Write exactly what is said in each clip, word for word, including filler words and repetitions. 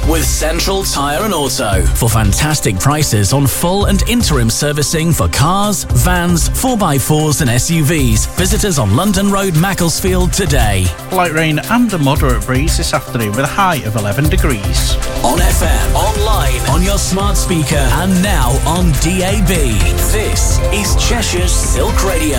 with Central Tyre and Auto. For fantastic prices on full and interim servicing for cars, vans, four by fours and S U Vs, visit us on London Road, Macclesfield today. Light rain and a moderate breeze this afternoon with a high of eleven degrees. On F M, online, on your smart speaker and now on D A B. This is Cheshire's Silk Radio.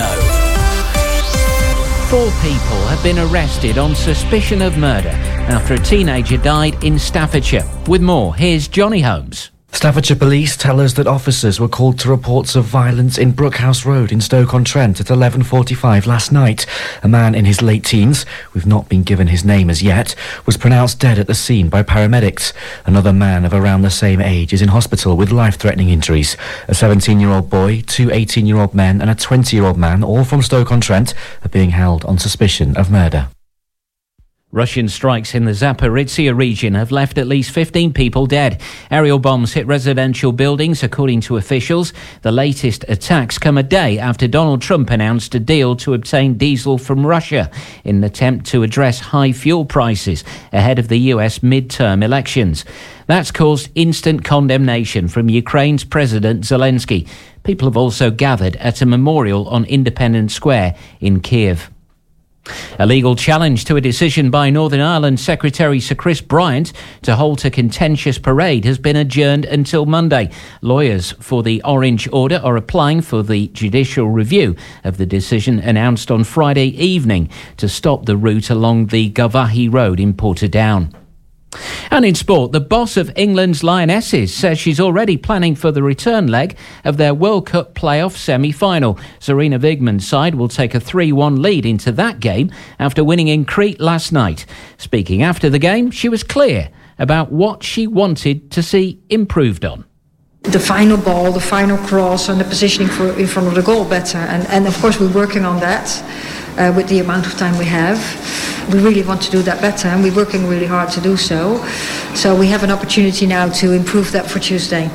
Four people have been arrested on suspicion of murder after a teenager died in Staffordshire. With more, here's Johnny Holmes. Staffordshire Police tell us that officers were called to reports of violence in Brookhouse Road in Stoke-on-Trent at eleven forty-five last night. A man in his late teens, we've not been given his name as yet, was pronounced dead at the scene by paramedics. Another man of around the same age is in hospital with life-threatening injuries. A seventeen-year-old boy, two eighteen-year-old men and a twenty-year-old man, all from Stoke-on-Trent, are being held on suspicion of murder. Russian strikes in the Zaporizhzhia region have left at least fifteen people dead. Aerial bombs hit residential buildings, according to officials. The latest attacks come a day after Donald Trump announced a deal to obtain diesel from Russia in an attempt to address high fuel prices ahead of the U S midterm elections. That's caused instant condemnation from Ukraine's President Zelensky. People have also gathered at a memorial on Independence Square in Kiev. A legal challenge to a decision by Northern Ireland Secretary Sir Chris Bryant to halt a contentious parade has been adjourned until Monday. Lawyers for the Orange Order are applying for the judicial review of the decision announced on Friday evening to stop the route along the Gavahi Road in Portadown. And in sport, the boss of England's Lionesses says she's already planning for the return leg of their World Cup playoff semi-final. Sarina Vigman's side will take a three one lead into that game after winning in Crete last night. Speaking after the game, she was clear about what she wanted to see improved on. The final ball, the final cross and the positioning for, in front of the goal better. And, and of course we're working on that uh, with the amount of time we have. We really want to do that better and we're working really hard to do so. So we have an opportunity now to improve that for Tuesday.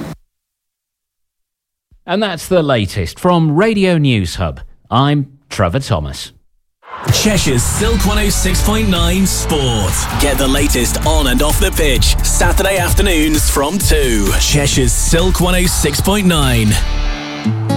And that's the latest from Radio News Hub. I'm Trevor Thomas. Cheshire's Silk one oh six point nine Sport. Get the latest on and off the pitch, Saturday afternoons from two. Cheshire's Silk one oh six point nine.